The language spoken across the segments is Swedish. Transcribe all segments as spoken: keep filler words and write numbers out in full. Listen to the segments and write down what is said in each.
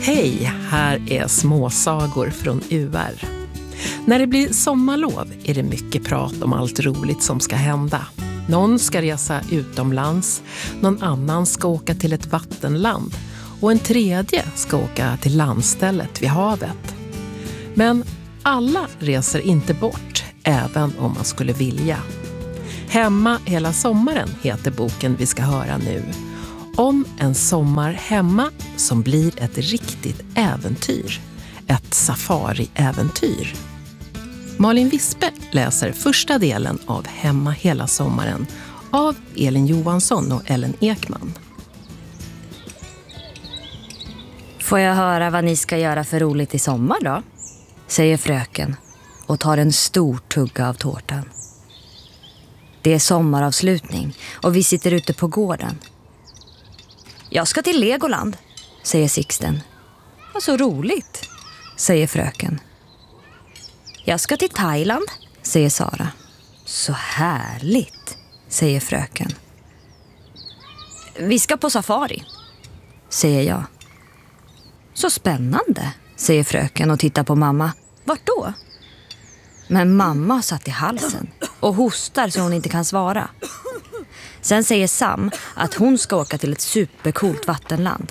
Hej, här är småsagor från U R. När det blir sommarlov är det mycket prat om allt roligt som ska hända. Någon ska resa utomlands, någon annan ska åka till ett vattenland och en tredje ska åka till landstället vid havet. Men alla reser inte bort, även om man skulle vilja. Hemma hela sommaren heter boken vi ska höra nu. Om en sommar hemma som blir ett riktigt äventyr. Ett safari-äventyr. Malin Vispe läser första delen av Hemma hela sommaren av Elin Johansson och Ellen Ekman. Får jag höra vad ni ska göra för roligt i sommar då? Säger fröken och tar en stor tugga av tårtan. Det är sommaravslutning och vi sitter ute på gården. Jag ska till Legoland, säger Sixten. Vad så roligt, säger fröken. Jag ska till Thailand, säger Sara. Så härligt, säger fröken. Vi ska på safari, säger jag. Så spännande, säger fröken och tittar på mamma. Vart då? Men mamma satt i halsen och hostar så hon inte kan svara. Sen säger Sam att hon ska åka till ett supercoolt vattenland.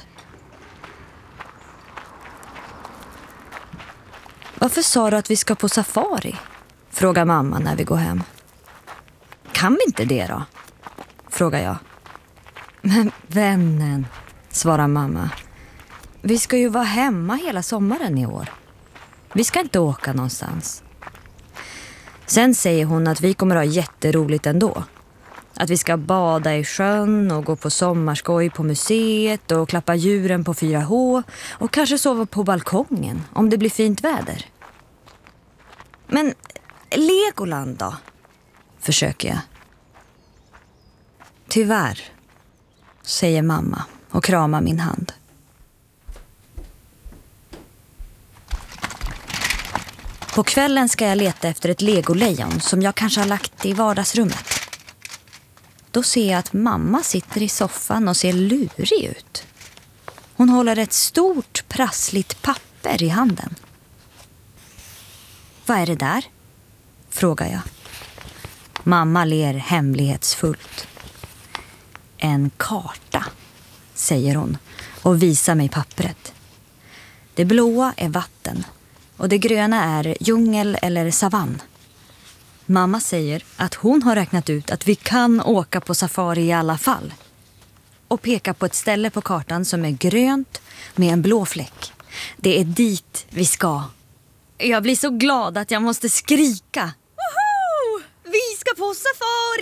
Varför sa du att vi ska på safari? Frågar mamma när vi går hem. Kan vi inte det då? Frågar jag. Men vännen, svarar mamma. Vi ska ju vara hemma hela sommaren i år. Vi ska inte åka någonstans. Sen säger hon att vi kommer att ha jätteroligt ändå. Att vi ska bada i sjön och gå på sommarskoj på museet och klappa djuren på fyra H och kanske sova på balkongen om det blir fint väder. Men Legoland då? Försöker jag. Tyvärr, säger mamma och kramar min hand. På kvällen ska jag leta efter ett legolejon som jag kanske har lagt i vardagsrummet. Då ser jag att mamma sitter i soffan och ser lurig ut. Hon håller ett stort prassligt papper i handen. Vad är det där? Frågar jag. Mamma ler hemlighetsfullt. En karta, säger hon och visar mig pappret. Det blåa är vatten och det gröna är djungel eller savann. Mamma säger att hon har räknat ut att vi kan åka på safari i alla fall. Och pekar på ett ställe på kartan som är grönt med en blå fläck. Det är dit vi ska. Jag blir så glad att jag måste skrika. Woho! Vi ska på safari!